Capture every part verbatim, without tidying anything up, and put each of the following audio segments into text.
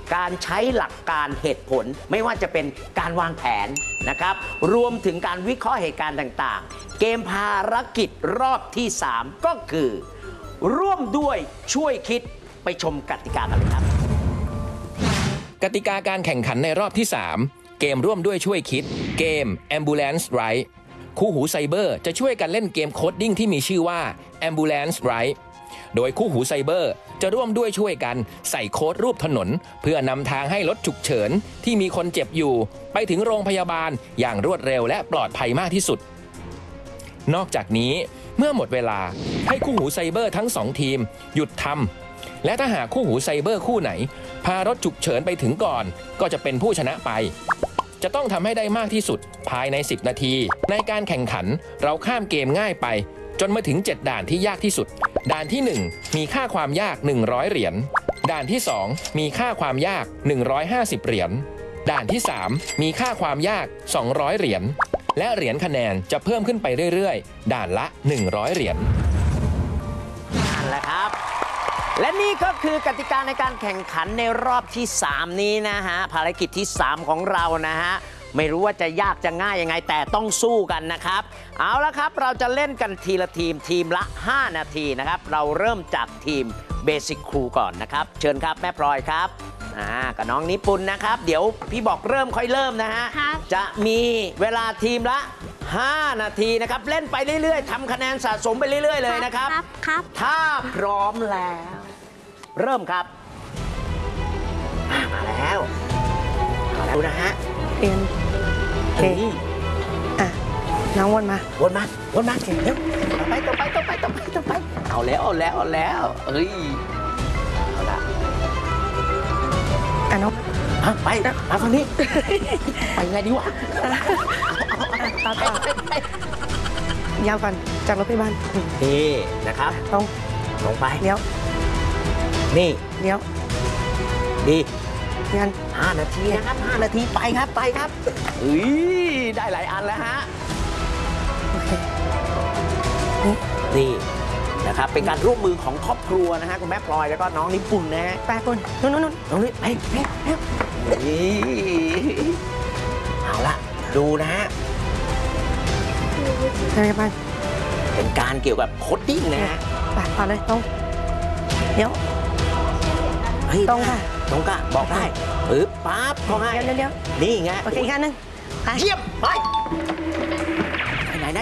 การใช้หลักการเหตุผลไม่ว่าจะเป็นการวางแผนนะครับรวมถึงการวิเคราะห์เหตุการณ์ต่างๆเกมภารกิจรอบที่สามก็คือร่วมด้วยช่วยคิดไปชมกติกากันเลยครับกติกาการแข่งขันในรอบที่สามเกมร่วมด้วยช่วยคิดเกม Ambulance Ride คู่หูไซเบอร์จะช่วยกันเล่นเกมโคดดิ้งที่มีชื่อว่า Ambulance Ride โดยคู่หูไซเบอร์จะร่วมด้วยช่วยกันใส่โค้ดรูปถนนเพื่อนำทางให้รถฉุกเฉินที่มีคนเจ็บอยู่ไปถึงโรงพยาบาลอย่างรวดเร็วและปลอดภัยมากที่สุดนอกจากนี้เมื่อหมดเวลาให้คู่หูไซเบอร์ทั้งสองทีมหยุดทำและถ้าหากคู่หูไซเบอร์คู่ไหนพารถฉุกเฉินไปถึงก่อนก็จะเป็นผู้ชนะไปจะต้องทำให้ได้มากที่สุดภายในสิบนาทีในการแข่งขันเราข้ามเกมง่ายไปจนมาถึงเจ็ดด่านที่ยากที่สุดด่านที่หนึ่งมีค่าความยากหนึ่งร้อยเหรียญด่านที่สองมีค่าความยากหนึ่งร้อยห้าสิบเหรียญด่านที่สามมีค่าความยากสองร้อยเหรียญและเหรียญคะแนนจะเพิ่มขึ้นไปเรื่อยๆด่านละหนึ่งร้อยเหรียญนั่นแหละครับและนี่ก็คือกติกาในการแข่งขันในรอบที่สามนี้นะฮะภารกิจที่สามของเรานะฮะไม่รู้ว่าจะยากจะง่ายยังไงแต่ต้องสู้กันนะครับเอาละครับเราจะเล่นกันทีละทีมทีมละห้านาทีนะครับเราเริ่มจากทีมเบสิกครูก่อนนะครับเชิญครับแม่พลอยครับอ่ากับน้องนิปุนนะครับเดี๋ยวพี่บอกเริ่มค่อยเริ่มนะฮะจะมีเวลาทีมละห้านาทีนะครับเล่นไปเรื่อยๆทำคะแนนสะสมไปเรื่อยๆเลยนะครับครับถ้าพร้อมแล้วเริ่มครับมาแล้วมาแล้วนะฮะเอ็นเคอ่ะน้องวนมาวนมาวนมาเร็วต่อไปต่อไปต่อไปต่อไปต่อไปเอาแล้วเอาแล้วเอาแล้วเอ้ยเอาละอ่ะน้องไปมาฝั่งนี้ไปไงดีวะต่อต่อยาวก่อนจากรถพยาบาลนี่นะครับตรงลงไปเดี๋ยวนี่เดี๋ยวดีงั้นห้านาทีนะครับห้านาทีไปครับไปครับเฮ้ยได้หลายอันแล้วฮะโอเคนี่นะครับเป็นการร่วมมือของครอบครัวนะฮะคุณแม่พลอยแล้วก็น้องนิปุ่นนะฮะไปปุ่นนู่นนู่นน้องนี่ไปไปไปนี่เอาละดูนะฮะอะไรบ้างเป็นการเกี่ยวกับโคดดิ้งนะฮะไปต่อเลยตรงเดี๋ยวตรงค่ะตรงกะบอกได้ปึ๊บปั๊บเขาให้เดี๋ยวเดี๋ยวนี่ไงโอเคอีกอันนึงเยี่ยมไปไหนไหน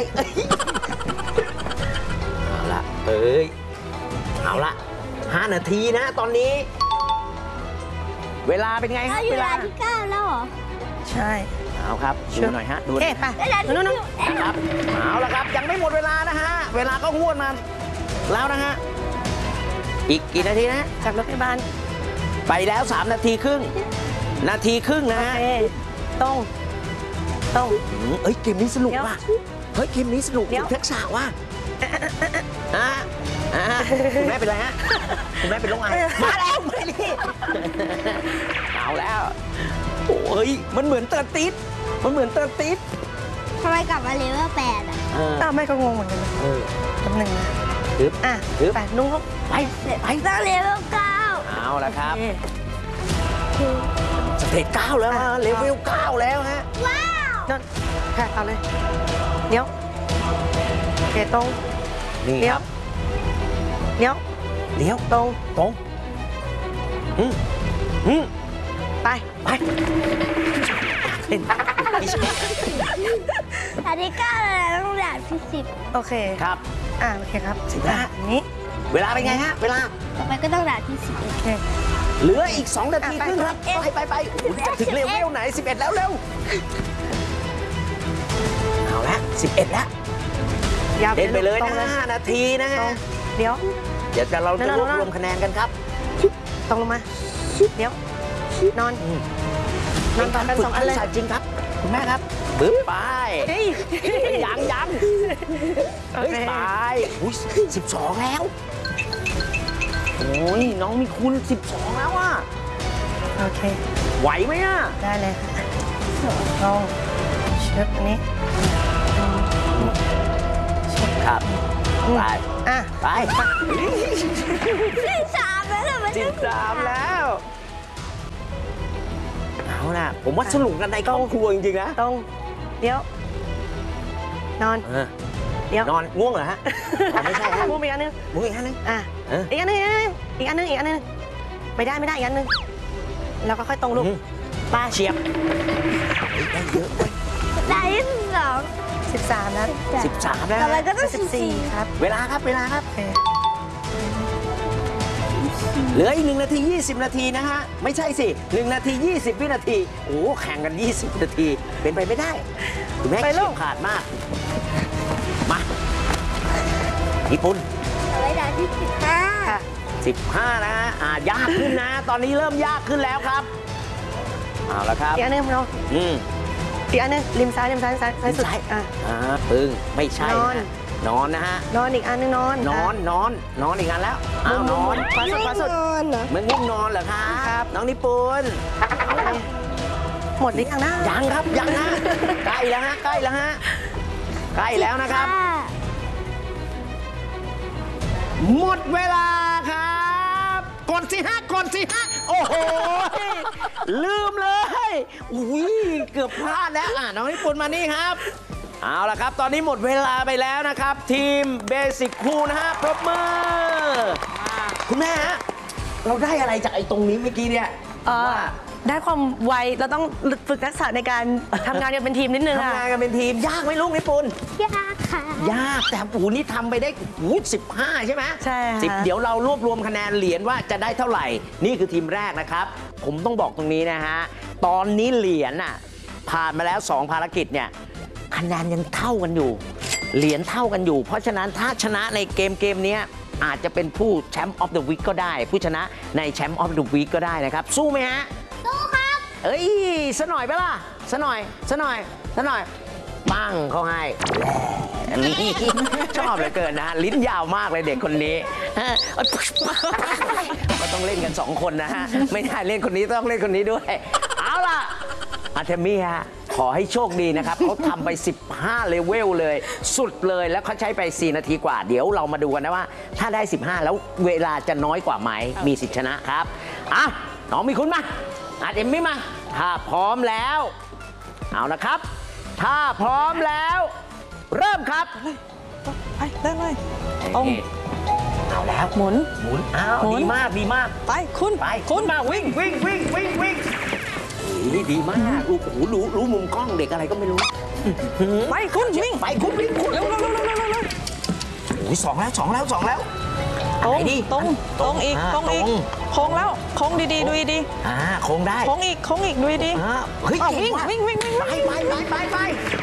เอาละเอ้ยเอาละห้านาทีนะตอนนี้เวลาเป็นไงครับเวลาที่เก้าแล้วเหรอใช่เอาครับดูหน่อยฮะดูเอ๊ะไปนู่นนู่นครับเอาละครับยังไม่หมดเวลานะฮะเวลาก็งวดมาแล้วนะฮะอีกกี่นาทีนะจากรถพยาบาลไปแล้วสามนาทีครึ่งนาทีครึ่งนะฮะตรงตรงเอ้ยเกมนี้สนุกว่ะเฮ้ยเกมนี้สนุกทักษะว่ะอ่ะอ่ะคุณแม่เป็นไรฮะคุณแม่เป็นโรคไอมาแล้วไม่รีบเอาแล้วโอ้ยมันเหมือนเตอร์ติสมันเหมือนเตอร์ติสทำไมกลับมาเลเวลแปดอ่ะอ้าวแม่ก็งงเหมือนกันเออจำหนึ่งนะปึ๊บอ่ะปึ๊บไปนุ่งไปไปได้เลเวลเก้าเอาละครับสเตจเก้าแล้วเลเวลเก้าแล้วฮะว้าวนั่นค่ะเอาเลยเดี๋ยวโอเคตรงนี่ครับเดี๋ยวเดี๋ยวตรงตรงอืมอืมไปไปเล่นอันที่เก้าแล้วต้องด่านที่สิบโอเคครับอ่าโอเคครับสิบห้านี้เวลาเป็นไงฮะเวลาต่อไปก็ต้องด่านที่สิบเอ็ดเหลืออีกสองนาทีครึ่งครับไปไปไปจะถึงเลเวลไหนสิบเอ็ดแล้วเร็วเอาละสิบเอ็ดแล้วเล่นไปเลยนะห้านาทีนะฮะเดี๋ยวเดี๋ยวจะเราจะรวบรวมคะแนนกันครับตรงลงมาเดี๋ยวนอนนอนต่อกันสองอันเลยจริงครับคุณแม่ครับบึ้บไปยังยังเฮ้ยไปอุ้ยสิบสองแล้วโอ้ยน้องมีคุณสิบสองแล้วอ่ะโอเคไหวไหมอ่ะได้เลยค่ะลองเช็คอันนี้ครับไปอ่ะไปสิบสามแล้วเหรอมันสิบสามแล้วผมว่าสนุกกันในครอบครัวจริงๆนะตรงเดี๋ยว นอนเออเดี๋ยวนอนง่วงเหรอฮะอ๋อไม่ใช่ฮะมุมอีกอันหนึงง่วงอีกฮะนึงอ่ะเอออีกอันหนึงอีกอันหนึงอีกอันหนึงไม่ได้ไม่ได้อีกอันหนึงแล้วก็ค่อยตรงลูกอืมป้าเฉียบเฮ้ยได้เยอะเว้ยได้สิบสองสิบสามแล้วสิบสามแล้วต่อไปฮะก็ต้องสิสิบบ สี่สี่ครับเวลาครับเวลาครับ เหลืออีกหนึ่งนาทียี่สิบนาทีนะฮะ ไม่ใช่สิหนึ่งนาทียี่สิบวินาที โอ้โหแข่งกัน ยี่สิบนาที เป็นไปไม่ได้คุณแม่ไปลูเฉียกบขาดมาก มาญี่ปุ่นต่อไปด่านที่สิบห้าค่ะสิบห้านะฮะอ่ายากขึ้นนะ ตอนนี้เริ่มยากขึ้นแล้วครับ เอาละครับอีกอันหนึงน้องอืมอีกอันหนึงริมซ้ายริมซ้ายซ้ายซ้ายสุดซ้ายอ่ะอ่าปึ้งไม่ใช่นอนนะนอนนะฮะนอนอีกอันหนึงนอนนอนนอนนอนอีกงานแล้วอ้าวนอนขวาสุดขวาสุดมันง่วงนอนเหรอครับ น้องนิปุนหมดหรือยังนะยังครับยังฮะใกล้แล้วฮะใกล้แล้วฮะใกล้แล้วนะครับ หมดเวลาครับกดสิฮะกดสิฮะโอ้โหลืมเลยอุ้ยเกือบพลาดแล้วอ่ะน้องนิปุนมานี่ครับ เอาละครับ ตอนนี้หมดเวลาไปแล้วนะครับ ทีมเบสิกครูนะฮะปรบมือคุณแม่ฮะเราได้อะไรจากไอ้ตรงนี้เมื่อกี้เนี่ยเอ่อว่าได้ความไวเราต้องฝึกทักษะในการทำงานกันเป็นทีมนิดนึงทำค่ะงานกันเป็นทีม ยากไหมลูกนิปุนยากค่ะยากแต่โอ้โหนี่ทำไปได้โอ้สิบห้าใช่ไหมใช่ค่ะสิบเดี๋ยวเรารวบรวมคะแนนเหรียญว่าจะได้เท่าไหร่ นี่คือทีมแรกนะครับ ผมต้องบอกตรงนี้นะฮะ ตอนนี้เหรียญน่ะผ่านมาแล้ว สอง ภารกิจเนี่ยคะแนนยังเท่ากันอยู่ เหรียญเท่ากันอยู่ เพราะฉะนั้นถ้าชนะในเกมเกมนี้อาจจะเป็นผู้แชมป์ออฟเดอะวีคก็ได้ ผู้ชนะในแชมป์ออฟเดอะวีคก็ได้นะครับ สู้ไหมฮะสู้ครับเอ้ยสะหน่อยไปล่ะสะหน่อยสะหน่อยสะหน่อยปังเขาให้นี่ชอบเหลือเกินนะฮะลิ้นยาวมากเลยเด็กคนนี้ฮะก็ต้องเล่นกันสองคนนะฮะไม่ได้เล่นคนนี้ต้องเล่นคนนี้ด้วย เอาล่ะอาร์เทมี่ฮะขอให้โชคดีนะครับเขาทำไปสิบห้าเลเวลเลย สุดเลยแล้วเขาใช้ไปสี่นาทีกว่า เดี๋ยวเรามาดูกันนะว่า ถ้าได้สิบห้าแล้วเวลาจะน้อยกว่าไหมมีสิทธิชนะครับอ่ะน้องมีคุณมา อาร์เอมมี่มา ถ้าพร้อมแล้ว เอานะครับ ถ้าพร้อมแล้ว เริ่มครับไปเริ่มเลยตรงเอาแล้วหมุนหมุนอ้าวหมุนดีมากดีมากไปคุณไปคุณมาวิ่งวิ่งวิ่งวิ่งวิ่งนี่ดีมากโอ้โหรู้รู้มุมกล้องเด็กอะไรก็ไม่รู้ไปคุณวิ่งไปคุณวิ่งคุณเร็วเร็วเร็วเร็วเร็วเร็วโอ้ยสองแล้วสองแล้วสองแล้วตรงไหนดีตรงตรงอีกาตรงอีกโค้งแล้วโค้งดีๆดูดีอ่าโค้งได้ๆโค้งอีกโค้งอีกดูดีอ่าเฮ้ยอ้าวเก่งว่ะวิ่งวิ่งวิ่งวิ่งไปไปไปไปไป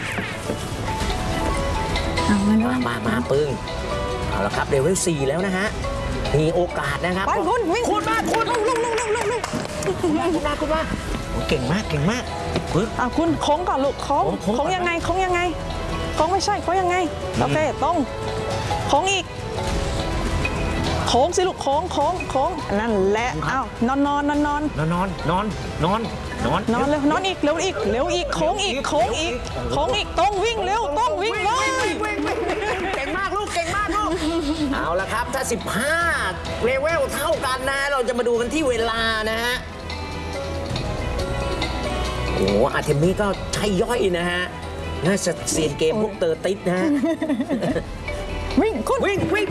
เอามามามามาปึ้งเอาละครับเลเวลสี่แล้วนะฮะมีโอกาสนะครับไปคุณวิ่งคุณมาคุณลงลงลงลงลงลงคุณมาคุณมาคุณมาโอ้เก่งมากเก่งมากปึ๊บอ่ะคุณโค้งก่อนลูกโค้งโค้งโค้งโค้งยังไงโค้งยังไงโค้งไม่ใช่โค้งยังไงอืมโอเคตรงโค้งอีกโค้งสิลูกโค้งโค้งโค้งนั่นแหละอ้าวนอนนอนนอนนอนนอนนอนนอนนอนนอนนอนเร็วนอนอีกเร็วอีกเร็วอีกโค้งอีกโค้งอีกโค้งอีกตรงวิ่งเร็วตรงวิ่งเลยวิ่งวิ่งเก่งมากลูกเก่งมากลูกเอาละครับถ้าสิบห้าเลเวลเท่ากันนะเราจะมาดูกันที่เวลานะฮะโอ้อาร์เทมี่ก็ใช่ย่อยนะฮะน่าจะเซียนเกมพวกเตอร์ติสนะฮะวิ่งคุณวิ่งวิ่ง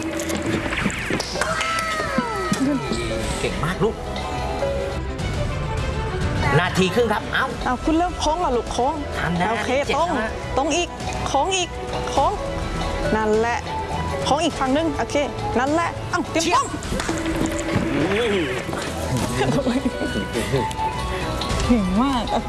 เก่งมากลูก นาทีครึ่งครับ เอ้าเอาคุณเร็วโค้งเหรอลูกโค้งทันนะโอเคเจ็ดตรงนะตรงอีกโค้งอีกโค้งนั่นแหละโค้งอีกฝั่งหนึงโอเคนั่นแหละเอ้าเตรียมต้องเก่งมากโอเค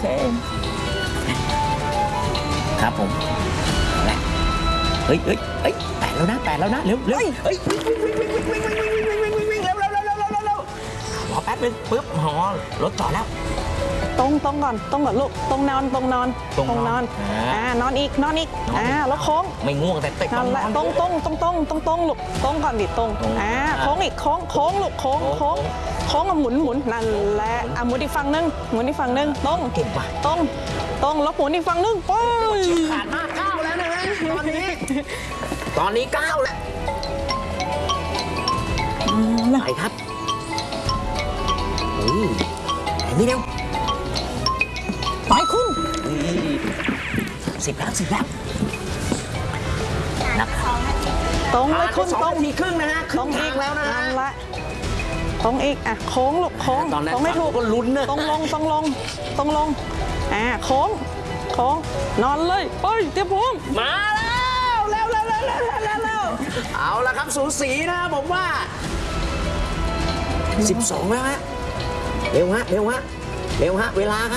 ครับผมเอาละเฮ้ยเฮ้ยเฮ้ยแปดแล้วนะแปดแล้วนะ เร็วเร็วเฮ้ยวิ่งวิ่งวิ่งวิ่งวิ่งวิ่งวิ่งวิ่งวิ่งวิ่งวิ่งวิ่งเร็วเร็วเร็วเร็วเร็วเร็วรอแป๊บนึงปึ๊บหอรถจอดแล้วตรงตรงก่อนตรงก่อนลูกตรงนอนตรงนอนตรงนอนอ่าอ่านอนอีกนอนอีกอ่าแล้วโค้งไม่ง่วงแต่เตะนั่นแหละตรงตรงตรงตรงตรงตรงลูกตรงก่อนดิตรงตรงอ่าอ่าโค้งอีกโค้งโค้งลูกโค้งโค้โค้งงโค้งอ่ะหมุนหมุนนั่นแหละอ่ะหมุนอีกฝั่งหนึงหมุนอีกฝั่งหนึงตรงเก่งว่ะตรงตรงแล้วหมุนอีกฝั่งหนึงไปขาดมากเก้าแล้วนะฮะตอนนี้ ตอนนี้เก้าแล้วไปครับอุ้ยไหนนี่เร็วไปคุณสิบแล้วสิบแล้วนะครับตรงเลยคุณสองตรงนาทีครึ่งนะฮะคตรรึ่งงอีทาก งแล้วนะฮะนั่นละตรงอีกอ่ะโค้งลูกโค้งตอนนั้นตรงไม่ถูกก็ลุ้นนะตรงลงตรงลงตรงลงอ่าโค้งโค้งนอนเลยไปเตรียมพร้อมมาแล้วเร็วเร็วเร็วเร็วเร็วเร็วเร็วเอาละครับสูสีนะผมว่า สิบสองแล้วฮะเร็วฮะเร็วฮะเร็วฮะเวลาครับ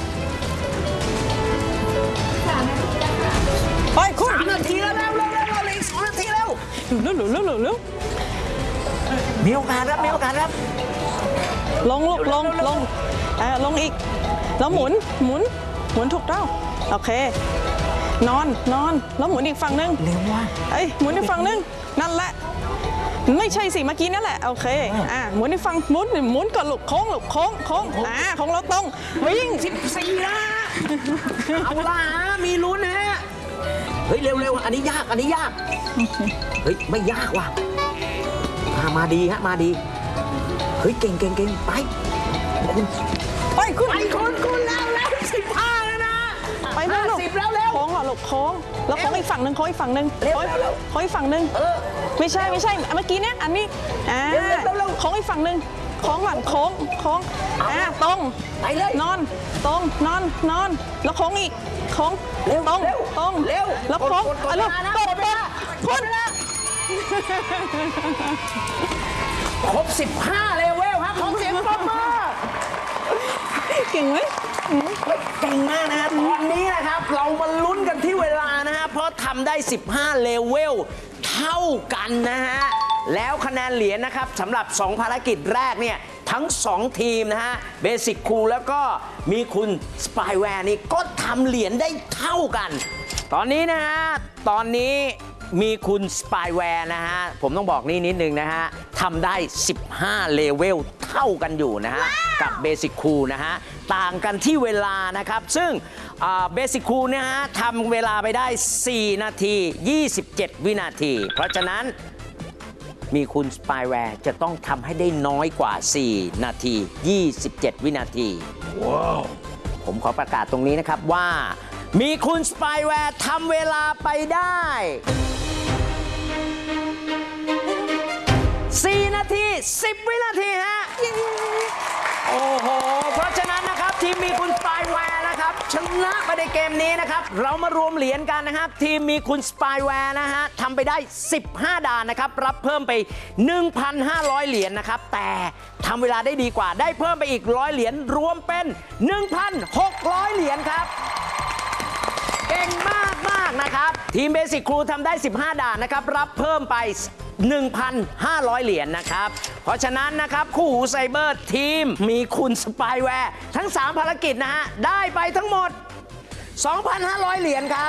ไปคุณสามนาทีแล้วเร็วเร็วเร็วเร็วอีกสองนาทีแล้วเร็วเร็วเร็วเร็วเร็วมีโอกาสครับมีโอกาสครับลงลูกลงลงอ่าลงอีกแล้วหมุนหมุนหมุนถูกต้องโอเค นอนนอนแล้วหมุนอีกฝั่งหนึงเร็วว่ะเอ้ยหมุนอีกฝั่งหนึงนั่นแหละไม่ใช่สิเมื่อกี้นั่นแหละโอเคอ่าหมุนอีกฝั่งหมุนหมุนก่อนลูกโค้งลูกโค้งโค้งอ่าของเราตรงวิ่งสิบสี่ละเอาละฮะมีลุ้นนะฮะเฮ้ยเร็วเร็วอันนี้ยากอันนี้ยากเฮ้ยไม่ยากว่ะมามาดีฮะมาดีเฮ้ยเก่งเก่งเก่งไปคุณไปคุณไปคุณคุณแล้วแล้วสิบห้าแล้วนะไปเร็วลูกสิบแล้วเร็วโค้งเหรอลูกโค้งแล้วโค้งอีกฝั่งหนึ่งโค้งอีกฝั่งหนึ่งเร็วโค้งเร็วโค้งอีกฝั่งหนึ่งเออไม่ใช่ไม่ใช่เมื่อกี้เนี่ยอันนี้อ่าเร็วเร็วเร็วโค้งอีกฝั่งหนึ่งโค้งหลังโค้งโค้งอ่าตรงไปเลยนอนตรงนอนนอนแล้วโค้งอีกโค้งเร็วตรงเร็วตรงเร็วแล้วโค้งกดกดอ่ะลูกเวลานะตรงกดเวลาคุณครบสิบห้าเลเวลครับขอเสียงปรบมือเก่งไหมเก่งมากนะฮะตอนนี้นะครับ เรามาลุ้นกันที่เวลานะฮะเพราะทำได้ สิบห้า เลเวลเท่ากันนะฮะ แล้วคะแนนเหรียญนะครับสำหรับ สอง ภารกิจแรกเนี่ย ทั้ง สอง ทีมนะฮะเบสิกคูลแล้วก็มีคุณสปายแวร์นี่ก็ทำเหรียญได้เท่ากัน ตอนนี้นะฮะ ตอนนี้มีคุณสปายแวร์นะฮะ ผมต้องบอกนี่นิดนึงนะฮะทำได้ สิบห้า เลเวลเท่ากันอยู่นะฮะ กับเบสิกคูลนะฮะ ต่างกันที่เวลานะครับ ซึ่งเบสิกคูลเนี่ยฮะทำเวลาไปได้ สี่ นาที ยี่สิบเจ็ด วินาที เพราะฉะนั้นมีคุณสปายแวร์จะต้องทำให้ได้น้อยกว่า สี่ นาที ยี่สิบเจ็ด วินาที ว้าว ผมขอประกาศตรงนี้นะครับว่า มีคุณสปายแวร์ทำเวลาไปได้ สี่ นาที สิบ วินาทีฮะ โอ้โห เพราะฉะนั้นนะครับทีมมีคุณสปายแวร์นะครับชนะไปในเกมนี้นะครับ เรามารวมเหรียญกันนะครับ ทีมมีคุณสปายแวร์นะฮะทำไปได้ สิบห้า ด่านนะครับ รับเพิ่มไป หนึ่งพันห้าร้อย เหรียญนะครับ แต่ทำเวลาได้ดีกว่าได้เพิ่มไปอีกร้อยเหรียญรวมเป็น หนึ่งพันหกร้อย เหรียญครับ เก่งมากมากนะครับ ทีมเบสิกครูทำได้ สิบห้า ด่านนะครับ รับเพิ่มไป หนึ่งพันห้าร้อย เหรียญนะครับ เพราะฉะนั้นนะครับ คู่หูไซเบอร์ทีมมีคุณสปายแวร์ทั้ง สาม ภารกิจนะฮะ ได้ไปทั้งหมด สองพันห้าร้อย เหรียญครับ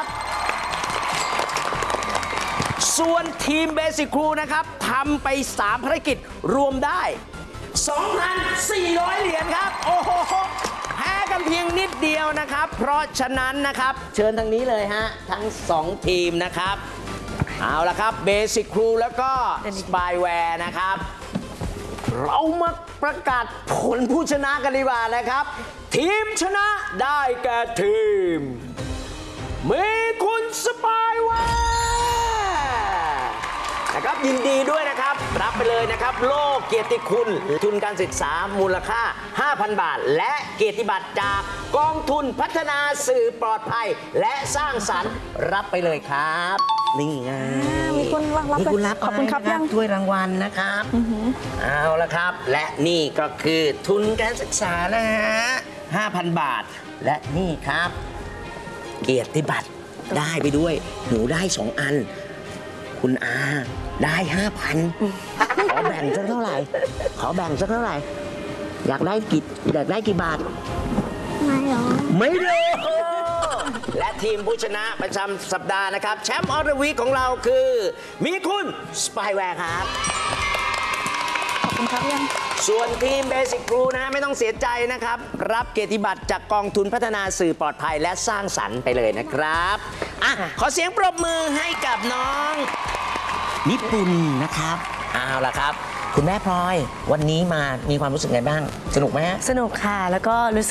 ส่วนทีมเบสิกครูนะครับทำไป สาม ภารกิจรวมได้ สองพันสี่ร้อย เหรียญครับ โอ้โห แพ้กันเพียงนิดเดียวนะครับ เพราะฉะนั้นนะครับ เชิญทางนี้เลยฮะ ทั้ง สอง ทีมนะครับ เอาละครับเบสิกครูแล้วก็สปายแวร์นะครับ เรามาประกาศผลผู้ชนะกันดีกว่านะครับ ทีมชนะได้แก่ทีม มีคุณสปายแวร์นะครับยินดีด้วยนะครับ รับไปเลยนะครับ โล่เกียรติคุณทุนการศึกษามูลค่า ห้าพัน บาท และเกียรติบัตรจากกองทุนพัฒนาสื่อปลอดภัย และสร้างสรรค์รับไปเลยครับ นี่ไงมีคนรับรับมีคุณรับขอบคุณครับไปนะยังถ้วยรางวัลนะครับเอาละครับ และนี่ก็คือทุนการศึกษานะฮะ ห้าพัน บาท และนี่ครับ เกียรติบัตรได้ไปด้วย หนูได้สองอัน คุณอาได้ห้าพันขอแบ่งสักเท่าไหร่ ขอแบ่งสักเท่าไหร่ อยากได้กี่อยากได้กี่บาทไม่หรอไม่รู้และทีมผู้ชนะประจำสัปดาห์นะครับ แชมป์ออเดอร์วีคของเราคือ มีคุณสปายแวร์ครับขอบคุณครับยังส่วนทีมเบสิกครูนะไม่ต้องเสียใจนะครับ รับเกียรติบัตรจากกองทุนพัฒนาสื่อปลอดภัยและสร้างสรรค์ไปเลยนะครับอ่ะขอเสียงปรบมือให้กับน้องญี่ปุ่นนะครับเอาล่ะครับ คุณแม่พลอย วันนี้มามีความรู้สึกไงบ้าง สนุกไหมฮะสนุกค่ะ แล้วก็รู้สึก